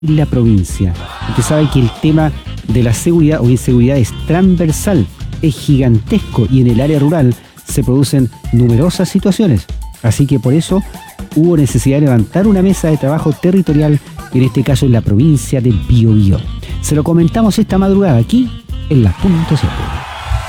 en la provincia. Usted sabe que el tema de la seguridad o inseguridad es transversal, es gigantesco y en el área rural se producen numerosas situaciones. Así que por eso hubo necesidad de levantar una mesa de trabajo territorial, en este caso en la provincia de Biobío. Se lo comentamos esta madrugada aquí en La Punto Siete.